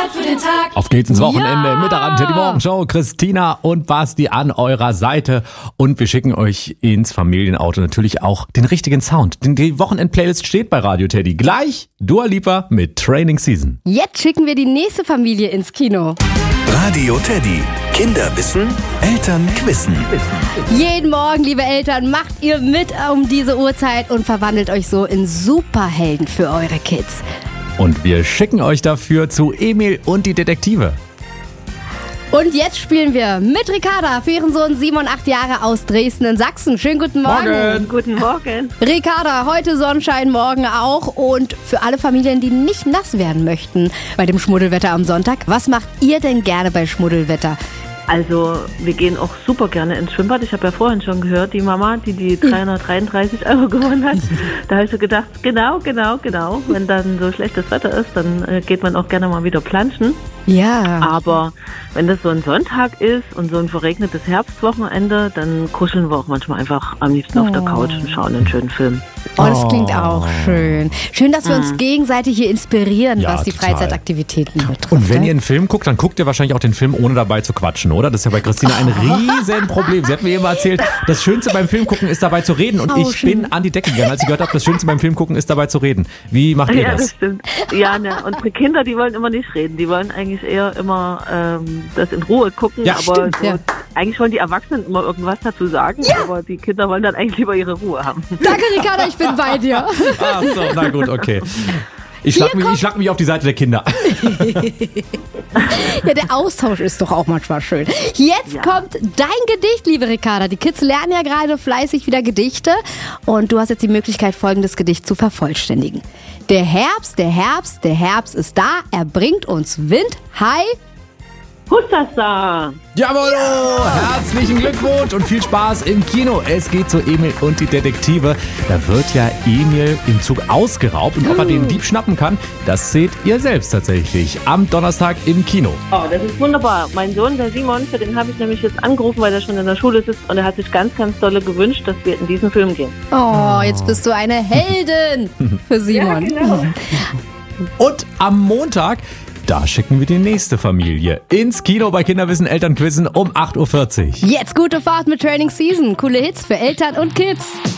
Start für den Tag. Auf geht's ins Wochenende Ja. mit der Teddy Morgen Show. Christina und Basti an eurer Seite. Und wir schicken euch ins Familienauto natürlich auch den richtigen Sound. Denn die Wochenend-Playlist steht bei Radio Teddy. Gleich Dua Lipa mit Training Season. Jetzt schicken wir die nächste Familie ins Kino. Radio Teddy. Kinder wissen, Eltern quissen. Jeden Morgen, liebe Eltern, macht ihr mit um diese Uhrzeit und verwandelt euch so in Superhelden für eure Kids. Und wir schicken euch dafür zu Emil und die Detektive. Und jetzt spielen wir mit Ricarda für ihren Sohn Simon, 8 Jahre, aus Dresden in Sachsen. Schönen guten Morgen. Guten Morgen. Ricarda, heute Sonnenschein, morgen auch. Und für alle Familien, die nicht nass werden möchten bei dem Schmuddelwetter am Sonntag, was macht ihr denn gerne bei Schmuddelwetter? Also wir gehen auch super gerne ins Schwimmbad. Ich habe ja vorhin schon gehört, die Mama, die 333 € gewonnen hat. Da habe ich so gedacht, genau. Wenn dann so schlechtes Wetter ist, dann geht man auch gerne mal wieder planschen. Ja. Aber wenn das so ein Sonntag ist und so ein verregnetes Herbstwochenende, dann kuscheln wir auch manchmal einfach am liebsten auf der Couch und schauen einen schönen Film. Oh, das klingt auch schön. Schön, dass wir uns gegenseitig hier inspirieren, Ja, was die total. Freizeitaktivitäten betrifft. Und wenn ne? ihr einen Film guckt, dann guckt ihr wahrscheinlich auch den Film, ohne dabei zu quatschen, oder? Das ist ja bei Christina ein Riesenproblem. Sie hat mir eben erzählt, das Schönste beim Film gucken ist dabei zu reden. Und ich bin an die Decke gegangen, als ich gehört habe, das Schönste beim Film gucken ist dabei zu reden. Wie macht ihr Ja, das das? stimmt. Ja, ne, unsere Kinder, die wollen immer nicht reden. Die wollen eigentlich eher immer das in Ruhe gucken. Ja, aber stimmt, so, ja. Eigentlich wollen die Erwachsenen immer irgendwas dazu sagen, aber die Kinder wollen dann eigentlich lieber ihre Ruhe haben. Danke, Ricarda, ich bin bei dir. Ach so, na gut, okay. Ich schlag mich auf die Seite der Kinder. Ja, der Austausch ist doch auch manchmal schön. Jetzt kommt dein Gedicht, liebe Ricarda. Die Kids lernen ja gerade fleißig wieder Gedichte. Und du hast jetzt die Möglichkeit, folgendes Gedicht zu vervollständigen. Der Herbst ist da. Er bringt uns Wind. Hi. Hustasa! Jawohl! Herzlichen Glückwunsch und viel Spaß im Kino. Es geht zu Emil und die Detektive. Da wird ja Emil im Zug ausgeraubt. Und ob er den Dieb schnappen kann, das seht ihr selbst tatsächlich am Donnerstag im Kino. Oh, das ist wunderbar. Mein Sohn, der Simon, für den habe ich nämlich jetzt angerufen, weil er schon in der Schule sitzt. Und er hat sich ganz, ganz dolle gewünscht, dass wir in diesen Film gehen. Oh, jetzt bist du eine Heldin für Simon. Ja, genau. Und am Montag, da schicken wir die nächste Familie ins Kino bei Kinderwissen Elternquizzen um 8:40 Uhr. Jetzt gute Fahrt mit Training Season. Coole Hits für Eltern und Kids.